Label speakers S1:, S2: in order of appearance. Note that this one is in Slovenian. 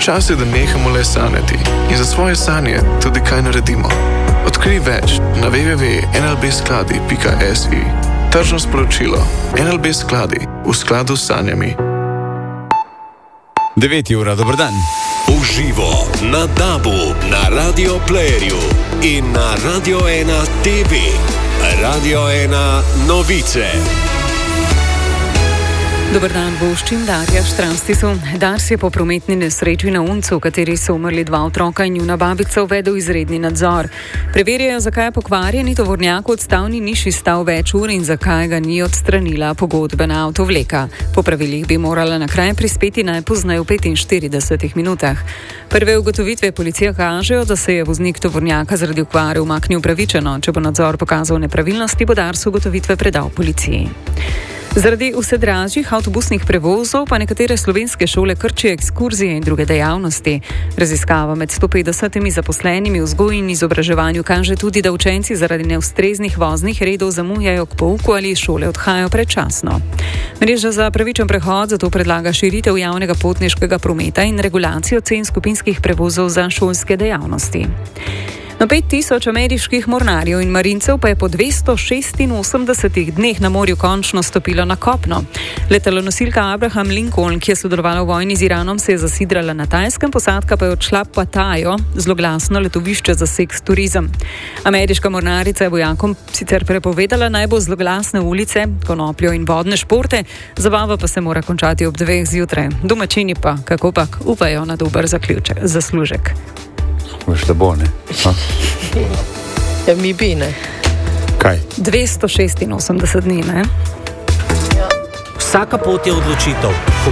S1: Čas je, da nehamo le sanjati in za svoje sanje tudi kaj naredimo. Odkrij več na www.nlbskladi.si. Tržno sporočilo. NLB Skladi v skladu s sanjami.
S2: 9 ura, dober dan.
S3: Uživo na DAB-u, na Radio Playerju in na Radio 1 TV. Radio 1 novice.
S4: Dober dan, Boščin, Darja Štranstisu. Dars je po prometni nesreči na Uncu, v kateri so umrli 2 otroka in njuna babica, uvedel izredni nadzor. Preverjajo, zakaj je pokvarjeni tovornjak v odstavni niši stal več ur in zakaj ga ni odstranila pogodbena avtovleka. Po pravilih bi morala na kraj prispeti najpozneje v 45 minutah. Prve ugotovitve policije kažejo, da se je voznik tovornjaka zaradi okvare umaknil pravičeno. Če bo nadzor pokazal nepravilnosti, bo Dars ugotovitve predal policiji. Zaradi vse dražjih avtobusnih prevozov pa nekatere slovenske šole krčijo ekskurzije in druge dejavnosti. Raziskava med 150 zaposlenimi v vzgoji in izobraževanju kaže tudi, da učenci zaradi neustreznih voznih redov zamujajo k pouku ali iz šole odhajajo predčasno. Mreža za pravičen prehod zato predlaga širitev javnega potniškega prometa in regulacijo cen skupinskih prevozov za šolske dejavnosti. Na 5000 ameriških mornarjev in marincev pa je po 286 dneh na morju končno stopilo na kopno. Letalonosilka Abraham Lincoln, ki je sodelovala v vojni z Iranom, se je zasidrala na Tajskem, posadka pa je odšla v Pattajo, zloglasno letovišče za seks turizem. Ameriška mornarica je vojakom sicer prepovedala naj bo zloglasne ulice, konopljo in vodne športe, zabava pa se mora končati ob 2 zjutraj. Domačini pa, kakopak, upajo na dober zaslužek.
S2: Veš, da bo, ne?
S5: Ja, mi bi, ne?
S2: Kaj?
S4: 286 dni, ne?
S6: Vsaka pot je odločitev. Ko